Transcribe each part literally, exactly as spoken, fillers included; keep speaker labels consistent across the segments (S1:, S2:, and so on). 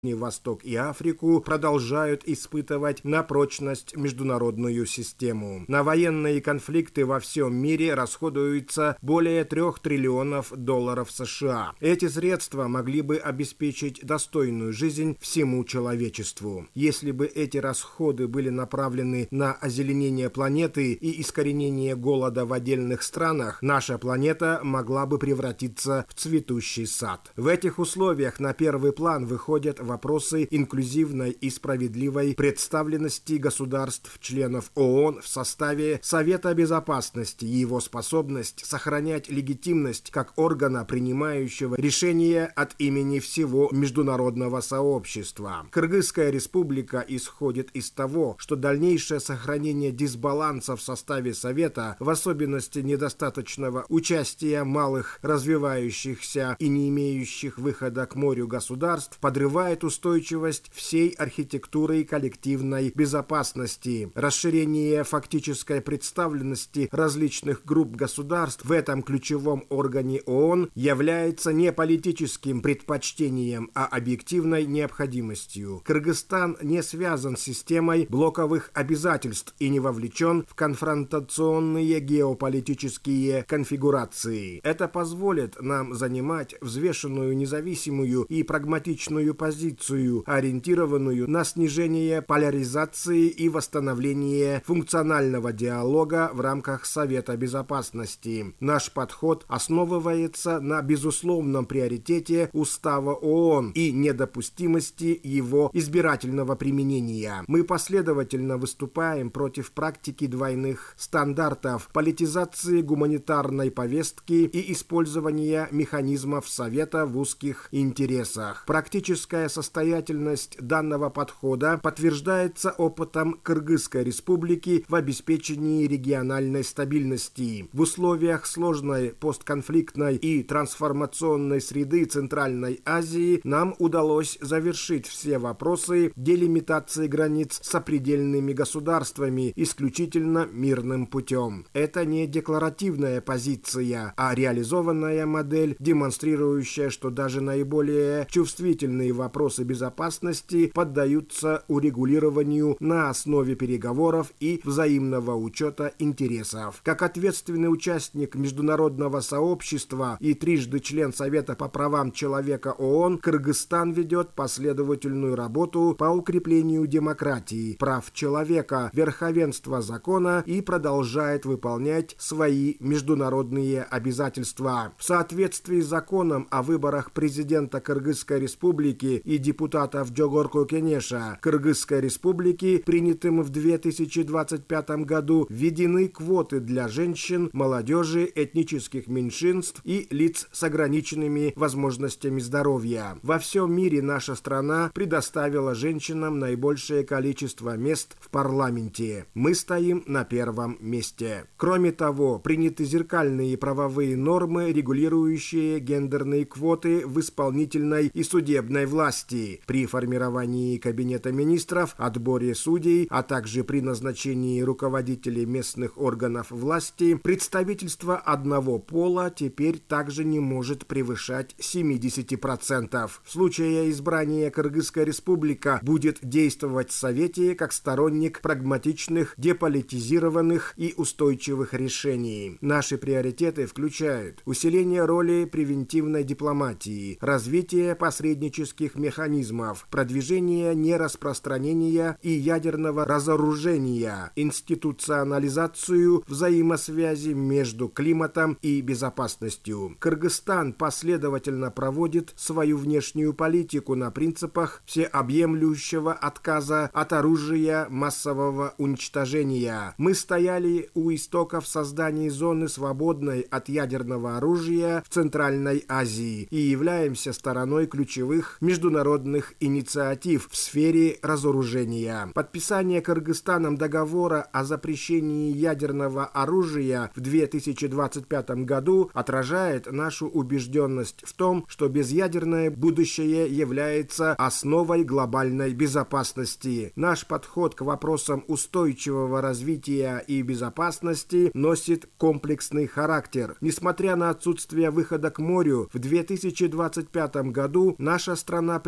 S1: Восток и Африку продолжают испытывать на прочность международную систему. На военные конфликты во всем мире расходуется более трех триллионов долларов США. Эти средства могли бы обеспечить достойную жизнь всему человечеству. Если бы эти расходы были направлены на озеленение планеты и искоренение голода в отдельных странах, наша планета могла бы превратиться в цветущий сад. В этих условиях на первый план выходят вопросы инклюзивной и справедливой представленности государств-членов ООН в составе Совета Безопасности и его способность сохранять легитимность как органа, принимающего решения от имени всего международного сообщества. Кыргызская республика исходит из того, что дальнейшее сохранение дисбаланса в составе Совета, в особенности недостаточного участия малых, развивающихся и не имеющих выхода к морю государств, подрывает устойчивость всей архитектуры коллективной безопасности. Расширение фактической представленности различных групп государств в этом ключевом органе ООН является не политическим предпочтением, а объективной необходимостью. Кыргызстан не связан с системой блоковых обязательств и не вовлечен в конфронтационные геополитические конфигурации. Это позволит нам занимать взвешенную, независимую и прагматичную позицию, ориентированную на снижение поляризации и восстановление функционального диалога в рамках Совета Безопасности. Наш подход основывается на безусловном приоритете Устава ООН и недопустимости его избирательного применения. Мы последовательно выступаем против практики двойных стандартов, политизации гуманитарной повестки и использования механизмов Совета в узких интересах. Практическая состоятельность данного подхода подтверждается опытом Кыргызской республики в обеспечении региональной стабильности. В условиях сложной постконфликтной и трансформационной среды Центральной Азии нам удалось завершить все вопросы делимитации границ с сопредельными государствами исключительно мирным путем. Это не декларативная позиция, а реализованная модель, демонстрирующая, что даже наиболее чувствительные вопросы безопасности поддаются урегулированию на основе переговоров и взаимного учета интересов. Как ответственный участник международного сообщества и трижды член Совета по правам человека ООН, Кыргызстан ведет последовательную работу по укреплению демократии, прав человека, верховенства закона и продолжает выполнять свои международные обязательства. В соответствии с законом о выборах президента Кыргызской республики и депутатов Джогорку Кенеша Кыргызской республики, принятым в две тысячи двадцать пятом году, введены квоты для женщин, молодежи, этнических меньшинств и лиц с ограниченными возможностями здоровья. Во всем мире наша страна предоставила женщинам наибольшее количество мест в парламенте. Мы стоим на первом месте. Кроме того, приняты зеркальные правовые нормы, регулирующие гендерные квоты в исполнительной и судебной власти при формировании Кабинета министров, отборе судей, а также при назначении руководителей местных органов власти. Представительство одного пола теперь также не может превышать семьдесят процентов. В случае избрания Кыргызская республика будет действовать в Совете как сторонник прагматичных, деполитизированных и устойчивых решений. Наши приоритеты включают усиление роли превентивной дипломатии, развитие посреднических механизмов, продвижение нераспространения и ядерного разоружения, институционализацию взаимосвязи между климатом и безопасностью. Кыргызстан последовательно проводит свою внешнюю политику на принципах всеобъемлющего отказа от оружия массового уничтожения. Мы стояли у истоков создания зоны, свободной от ядерного оружия в Центральной Азии, и являемся стороной ключевых международных инициатив в сфере разоружения. Подписание Кыргызстаном договора о запрещении ядерного оружия в две тысячи двадцать пятом году отражает нашу убежденность в том, что безъядерное будущее является основой глобальной безопасности. Наш подход к вопросам устойчивого развития и безопасности носит комплексный характер. Несмотря на отсутствие выхода к морю, в две тысячи двадцать пятом году наша страна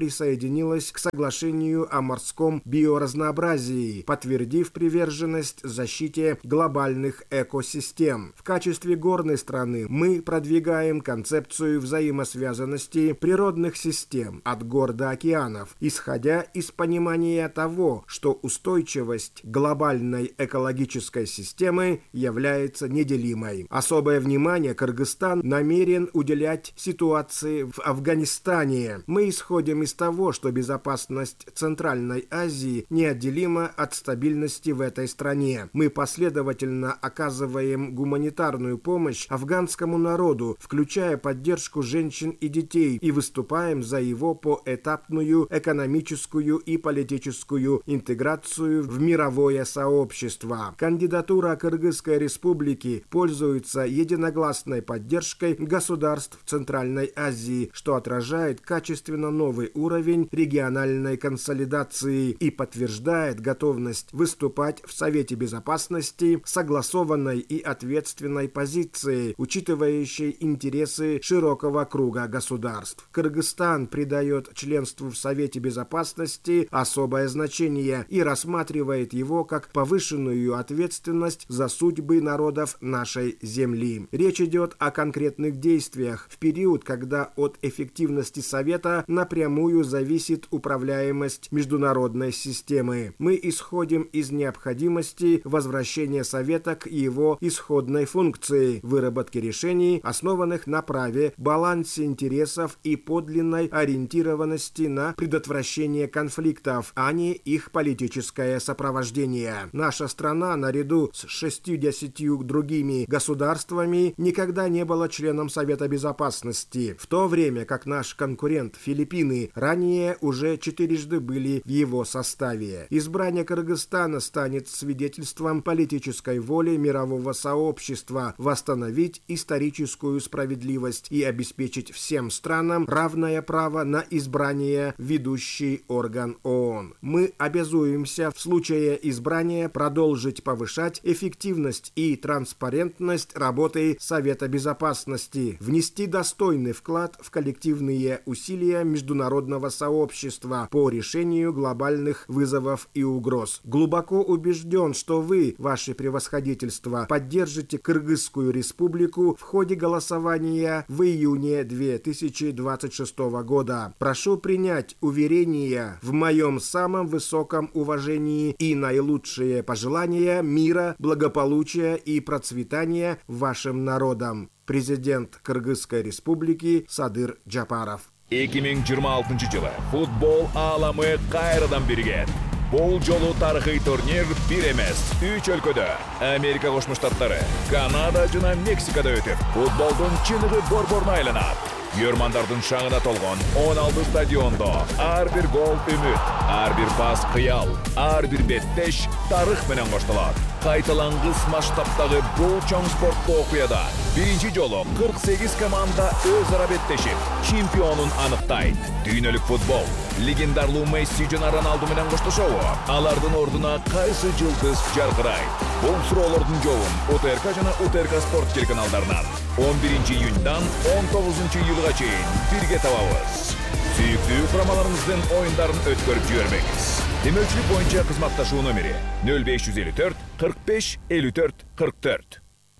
S1: присоединилась к соглашению о морском биоразнообразии, подтвердив приверженность защите глобальных экосистем. В качестве горной страны мы продвигаем концепцию взаимосвязанности природных систем от гор до океанов, исходя из понимания того, что устойчивость глобальной экологической системы является неделимой. Особое внимание Кыргызстан намерен уделять ситуации в Афганистане. Мы исходим из того, что безопасность Центральной Азии неотделима от стабильности в этой стране. Мы последовательно оказываем гуманитарную помощь афганскому народу, включая поддержку женщин и детей, и выступаем за его поэтапную экономическую и политическую интеграцию в мировое сообщество. Кандидатура Кыргызской республики пользуется единогласной поддержкой государств Центральной Азии, что отражает качественно новый уровень региональной консолидации и подтверждает готовность выступать в Совете Безопасности согласованной и ответственной позицией, учитывающей интересы широкого круга государств. Кыргызстан придает членству в Совете Безопасности особое значение и рассматривает его как повышенную ответственность за судьбы народов нашей земли. Речь идет о конкретных действиях в период, когда от эффективности Совета напрямую зависит управляемость международной системы. Мы исходим из необходимости возвращения Совета к его исходной функции – выработки решений, основанных на праве, балансе интересов и подлинной ориентированности на предотвращение конфликтов, а не их политическое сопровождение. Наша страна, наряду с шестьюдесятью другими государствами, никогда не была членом Совета Безопасности, в то время как наш конкурент Филиппины ранее уже четырежды были в его составе. Избрание Кыргызстана станет свидетельством политической воли мирового сообщества восстановить историческую справедливость и обеспечить всем странам равное право на избрание в ведущий орган ООН. Мы обязуемся в случае избрания продолжить повышать эффективность и транспарентность работы Совета Безопасности, внести достойный вклад в коллективные усилия международного сообщества по решению глобальных вызовов и угроз. Глубоко убежден, что вы, ваше превосходительство, поддержите Кыргызскую республику в ходе голосования в июне две тысячи двадцать шестого года. Прошу принять уверения в моем самом высоком уважении и наилучшие пожелания мира, благополучия и процветания вашим народам. Президент Кыргызской республики Садыр Джапаров.
S2: эки миң жыйырма алтынчы жылы футбол ааламы кайрадан бирген. Бул жолу тарыхый турнир бир эмес, үч өлкөдө Америка Кошмо Штаттары, Канада жана Мексикада өтүп, футболдун чыныгы борборуна айланат. Көрмандардын шаңына толгон он алты стадиондо ар бир гол үмүт, ар бир пас кыял, ар бир беттеш тарых менен коштолот. Кайталангыс масштабтагы бул чоң спорттуу окуяда биринчи жолу кырк сегиз команда өз ара беттешип, чемпионун аныктайт. Дүйнөлүк футбол легендарлуу Месси жана Роналду менен коштошобу? Алардын ордуна кайсы жылдыз жаркырайт? Бул суроолордун жообун УТРК жана УТРК спорт телеканалдарынан он биринчи июньдан он тогузунчу июлга чейин бирге табабыз. Сүйүктүү курамаларыңыздын оюндарын өткөрүп жибермеңиз. Демөчүлүк боюнча кызматташуу номери нөл беш жүз элүү төрт кырк беш элүү төрт кырк төрт.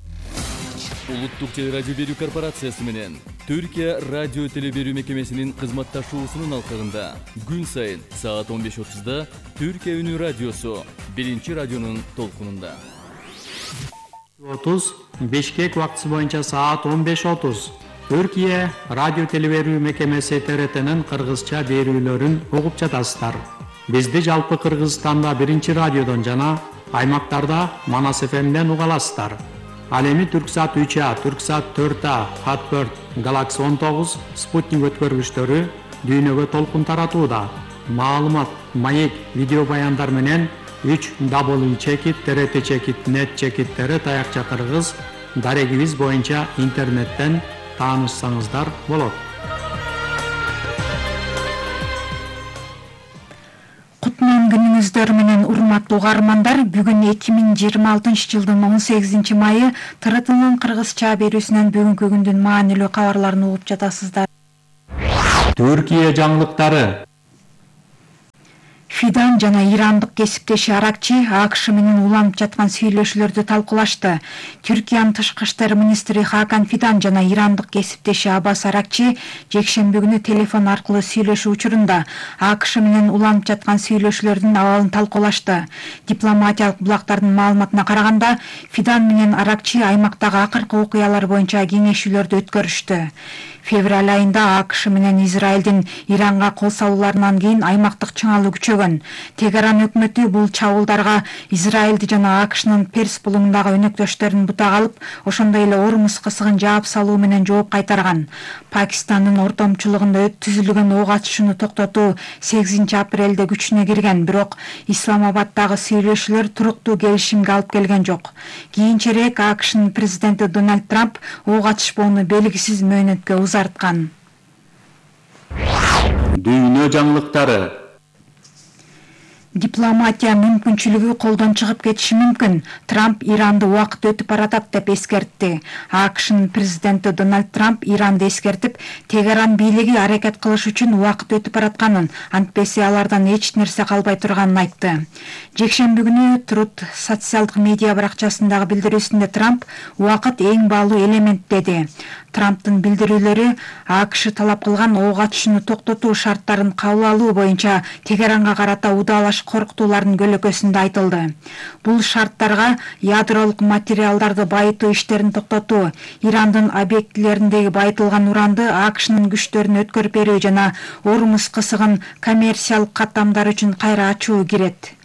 S3: Улуттук телерадио берүү корпорациясы менен Түркия радио телеберүү мекемесинин кызматташуусунун алкагында күн сайын саат он беш отузда Түркия үнү радиосу биринчи радионун толкунунда.
S4: отуз Бишкек убактысы боюнча саат он беш отуз. Түркия радио телеберүү мекемеси Т Р Т'нин кыргызча берүүлөрүн угуп жатасыздар. Бизди жалпы Кыргызстанда биринчи радиодон жана аймактарда Манас эф эмден уга аласыздар. Ал эми Түрксат үч А, Түрксат төрт А, Хатберт, Галакси он тогуз, Спутник өткөргүчтөрү дүйнөгө толкун таратууда. Маалымат, маек, видео баяндар менен үч дабл ю чекит Т Р Т чекит нет чекиттери таякча кыргыз дарегибиз боюнча интернеттен таанышсаңыздар болот.
S5: Кутман күнүңүздөр менен урматтуу угармандар, бүгүн эки миң жыйырма алтынчы жылдын он сегизинчи майы Т Р Т'нын кыргызча берүүсүнөн бүгүнкү күндүн маанилүү кабарларын угуп жатасыздар.
S4: Түркия жаңылыктары.
S5: Фидан жана ирандык кесиптеши Аракчи АКШ менен уланып жаткан сүйлөшүүлөрдү талкуулашты. Түркиянын тышкы иштер министри Хакан Фидан жана ирандык кесиптеши Аббас Аракчи жекшемби күнү телефон аркылуу сүйлөшүү учурунда АКШ менен уланып жаткан сүйлөшүүлөрдүн абалын талкуулашты. Дипломатиялык булактардын маалыматына караганда, Фидан менен Аракчи аймактагы акыркы окуялар боюнча кеңешүүлөрдү өткөрүштү. Февраль айында АКШ менен Израилдин Иранга кол салууларынан кийин аймактык чыңалуу күчөгөн. Тегеран өкмөтү бул чабуулдарга Израилди жана АКШнын Перс булуңундагы өнөктөштөрүн бутак алып, ошондой эле Ормуз кысыгын жаап салуу менен жооп кайтарган. Пакистандын ортомчулугунда өткөзүлгөн ок атышууну токтотуу сегизинчи апрелде күчүнө кирген, бирок Исламабаддагы сүйлөшүүлөр туруктуу келишимге алып келген жок. Кийинчерээк АКШнын президенти Дональд Трамп ок атышпоону белгисиз мөөнөткө узарткан.
S4: Дүйнө жаңылыктары.
S5: Дипломатия мүмкүнчүлүгү колдон чыгып кетиши мүмкүн. Трамп Иранды убакыт өтүп баратат деп эскертти. АКШнын президенти Дональд Трамп Иранды эскертип, Тегеран бийлиги аракет кылыш үчүн убакыт өтүп баратканын, антпесе алардан эч нерсе калбай турганын айтты. Жекшемби күнү Truth социалдык медиа баракчасындагы билдирүүсүндө Трамп убакыт эң баалуу элемент деди. Трамптын билдирүүлөрү АКШ талап кылган ок атышууну токтотуу шарттарын кабыл алуу боюнча Тегеранга карата удаалаш коркутуулардын көлөкөсүндө айтылды. Бул шарттарга ядролук материалдарды байытуу иштерин токтотуу, Ирандын объектилериндеги байытылган уранды АКШнын күчтөрүнө өткөрүп берүү жана Ормуз кысыгын коммерциялык каттамдар үчүн кайра ачуу кирет.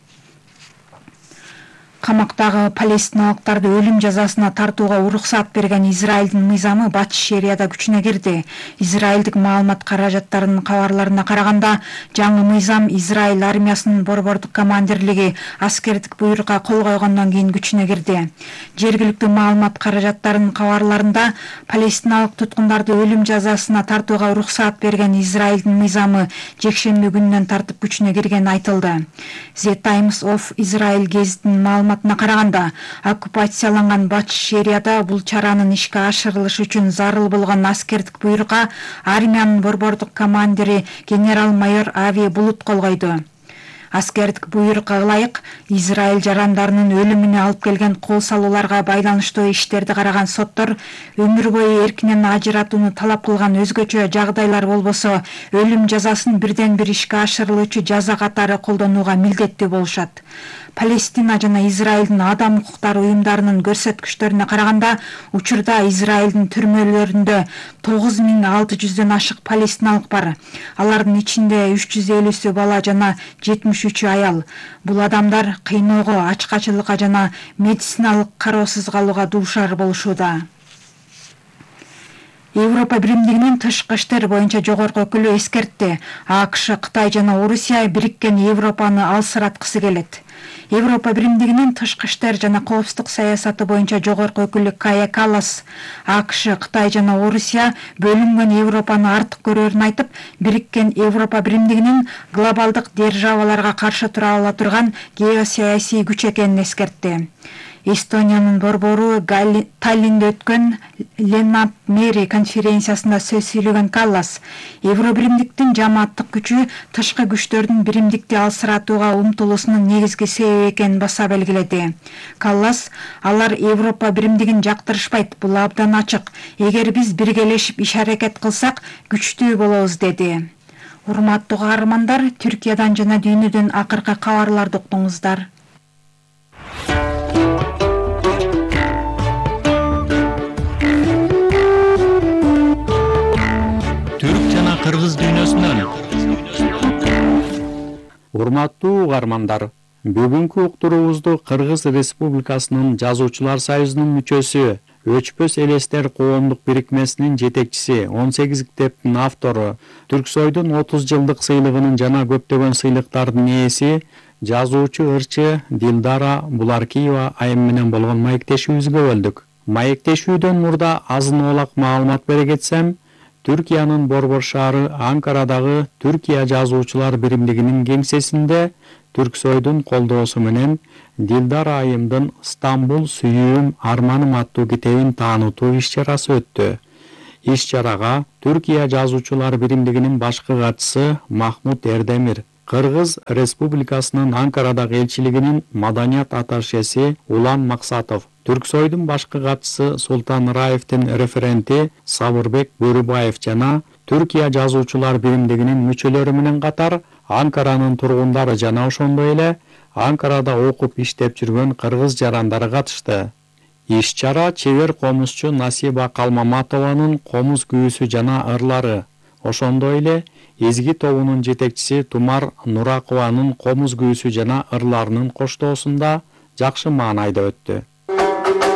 S5: Камактагы палестиналыктарды өлүм жазасына тартууга уруксат берген Израилдин мыйзамы Батыш Шерияда күчүнө кирди. Израилдик маалымат каражаттарынын кабарларына караганда, жаңы мыйзам Израиль армиясынын борбордук командирлиги аскердик буйрукка кол койгондон кийин күчүнө кирди. Жергиликтүү маалымат каражаттарынын кабарларында палестиналык туткундарды өлүм жазасына тартууга уруксат берген Израилдин мыйзамы жекшемби күнүнөн тартып күчүнө киргени айтылды. The Times of Israel гезитинин маалыматына караганда, оккупацияланган Батыш Шерияда бул чаранын ишке ашырылышы үчүн зарыл болгон аскердик буйрукка армиянын борбордук командири генерал-майор Ави Булут кол койду. Аскердик буйрукка ылайык Израиль жарандарынын өлүмүнө алып келген кол салууларга байланыштуу иштерди караган соттор өмүр бою эркинен ажыратууну талап кылган өзгөчө жагдайлар болбосо өлүм жазасын бирден бир ишке ашырылуучу жаза катары колдонууга милдеттүү болушат. Палестина жана Израилдин адам укуктары уюмдарынын көрсөткүчтөрүнө караганда, учурда Израилдин түрмөлөрүндө тогуз миң алты жүздөн ашык палестиналык бар. Алардын ичинде үч жүз элүүсү бала жана жетимиш үчү аял. Бул адамдар кыйноого, ачкачылыкка жана медициналык кароосуз калууга дуушар болушууда. Европа биримдигинин тышкы иштер боюнча жогорку өкүлү эскертти. АКШ, Кытай жана Орусия бириккен Европаны алсыраткысы келет. Европа биримдигинин тышкы иштер жана коопсуздук саясаты боюнча жогорку өкүлү Кая Каллас АКШ, Кытай жана Орусия бөлүнгөн Европаны артык көрөрүн айтып, бириккен Европа биримдигинин глобалдык державаларга каршы тура ала турган геосаясий күч экенин эскертти. Эстониянын борбору Таллинде өткөн Ленат Мэри конференциясында сөз сүйлөгөн Каллас, Евробиримдиктин жамааттык күчү тышкы күчтөрдүн биримдикти алсыратууга умтулуусунун негизги себеби экенин баса белгиледи. Каллас, алар Европа биримдигин жактырышпайт, бул абдан ачык. Эгер биз биргелешип иш аракет кылсак, күчтүү болобуз деди. Урматтуу каармандар, Түркиядан жана дүйнөдөн акыркы кабарларды уктуңуздар.
S4: Кыргыз дүйнөсүнөн. Урматтуу угармандар, бүгүнкү уктуруубузду Кыргыз Республикасынын Жазуучулар союзунун мүчөсү, Өчпөс элестер коомдук бирикмесинин жетекчиси, он сегиз китептин автору, Түрксойдун отуз жылдык сыйлыгынын жана көптөгөн сыйлыктардын ээси, жазуучу ырчы Дилдара Буларкиева айым менен болгон маектешүүбүзгө бөлдүк. Маектешүүдөн мурда азын оолак маалымат бере кетсем, Түркиянын борбор шаары Анкарадагы Түркия жазуучулар биримдигинин кеңсесинде Түрксойдун колдоосу менен Дилдар айымдын Стамбул сүйүүм арманым аттуу китебин таанытуу иш-чарасы өттү. Иш-чарага Түркия жазуучулар биримдигинин башкы катчысы Махмут Эрдемир, Кыргыз Республикасынын Анкарадагы элчилигинин маданият атташеси Улан Максатов, Түрксойдун башкы катчысы Султан Раевдин референти Сабырбек Бөрүбаев жана Түркия жазуучулар биримдигинин мүчөлөрү менен катар Анкаранын тургундары жана ошондой эле Анкарада окуп иштеп жүргөн кыргыз жарандары катышты. Иш-чара чебер комузчу Насиба Калмаматованын комуз күйүүсү жана ырлары, ошондой эле Эзги тобунун жетекчиси Тумар Нуракованын комуз күйүүсү жана ырларынын коштоосунда жакшы маанайда өттү.